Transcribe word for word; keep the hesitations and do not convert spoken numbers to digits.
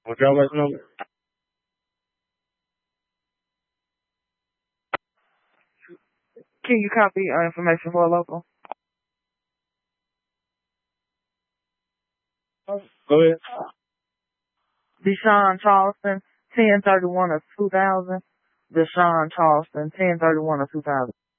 What y'all working on? Can you copy uh, information for a local? Go ahead. Deshaun Charleston, ten thirty-one of two thousand. Deshaun Charleston, ten thirty-one of two thousand.